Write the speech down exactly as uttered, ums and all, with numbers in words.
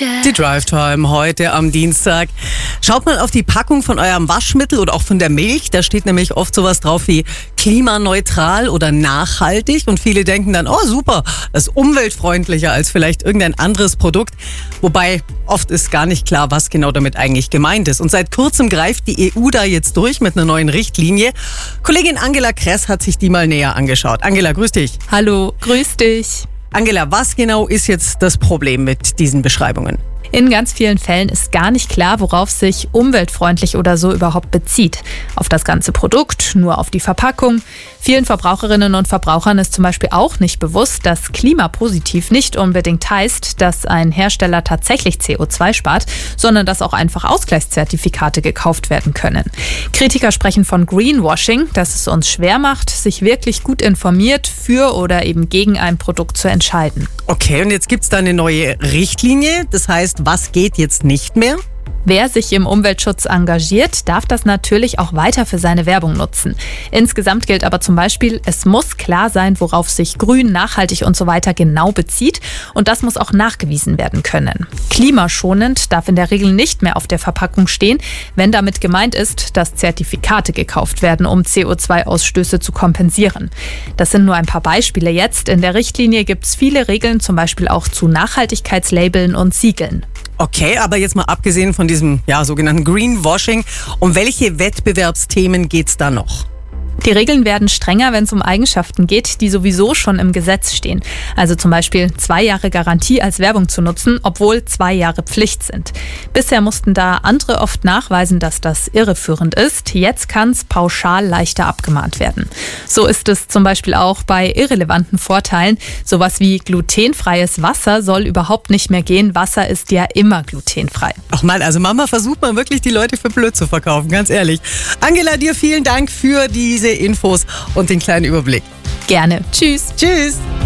Die Drive Time heute am Dienstag. Schaut mal auf die Packung von eurem Waschmittel oder auch von der Milch. Da steht nämlich oft sowas drauf wie klimaneutral oder nachhaltig. Und viele denken dann, oh super, das ist umweltfreundlicher als vielleicht irgendein anderes Produkt. Wobei oft ist gar nicht klar, was genau damit eigentlich gemeint ist. Und seit kurzem greift die E U da jetzt durch mit einer neuen Richtlinie. Kollegin Angela Kress hat sich die mal näher angeschaut. Angela, grüß dich. Hallo, grüß dich. Angela, was genau ist jetzt das Problem mit diesen Beschreibungen? In ganz vielen Fällen ist gar nicht klar, worauf sich umweltfreundlich oder so überhaupt bezieht. Auf das ganze Produkt, nur auf die Verpackung. Vielen Verbraucherinnen und Verbrauchern ist zum Beispiel auch nicht bewusst, dass klimapositiv nicht unbedingt heißt, dass ein Hersteller tatsächlich C O zwei spart, sondern dass auch einfach Ausgleichszertifikate gekauft werden können. Kritiker sprechen von Greenwashing, dass es uns schwer macht, sich wirklich gut informiert für oder eben gegen ein Produkt zu entscheiden. Okay, und jetzt gibt es da eine neue Richtlinie. Das heißt, was geht jetzt nicht mehr? Wer sich im Umweltschutz engagiert, darf das natürlich auch weiter für seine Werbung nutzen. Insgesamt gilt aber zum Beispiel, es muss klar sein, worauf sich grün, nachhaltig und so weiter genau bezieht. Und das muss auch nachgewiesen werden können. Klimaschonend darf in der Regel nicht mehr auf der Verpackung stehen, wenn damit gemeint ist, dass Zertifikate gekauft werden, um C O zwei Ausstöße zu kompensieren. Das sind nur ein paar Beispiele jetzt. In der Richtlinie gibt es viele Regeln, zum Beispiel auch zu Nachhaltigkeitslabeln und Siegeln. Okay, aber jetzt mal abgesehen von diesem ja, sogenannten Greenwashing, um welche Wettbewerbsthemen geht's da noch? Die Regeln werden strenger, wenn es um Eigenschaften geht, die sowieso schon im Gesetz stehen. Also zum Beispiel zwei Jahre Garantie als Werbung zu nutzen, obwohl zwei Jahre Pflicht sind. Bisher mussten da andere oft nachweisen, dass das irreführend ist. Jetzt kann es pauschal leichter abgemahnt werden. So ist es zum Beispiel auch bei irrelevanten Vorteilen. Sowas wie glutenfreies Wasser soll überhaupt nicht mehr gehen. Wasser ist ja immer glutenfrei. Ach man, also Mama versucht mal wirklich die Leute für blöd zu verkaufen, ganz ehrlich. Angela, dir vielen Dank für diese Infos und den kleinen Überblick. Gerne. Tschüss. Tschüss.